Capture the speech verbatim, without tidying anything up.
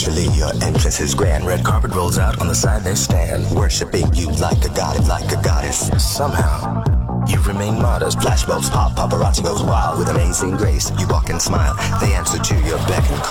Naturally, your entrance is grand. Red carpet rolls out, on the side they stand, worshiping you like a god, like a goddess. Somehow, you remain modest. Flashbulbs pop, paparazzi goes wild with amazing grace. You walk and smile, they answer to your beck and call.